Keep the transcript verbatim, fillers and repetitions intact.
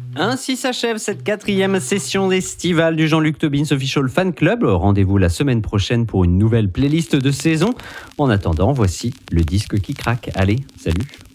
Ainsi s'achève cette quatrième session estivale du Jean-Luc Tobin Official Fan Club. Rendez-vous la semaine prochaine pour une nouvelle playlist de saison. En attendant, voici le disque qui craque. Allez, salut!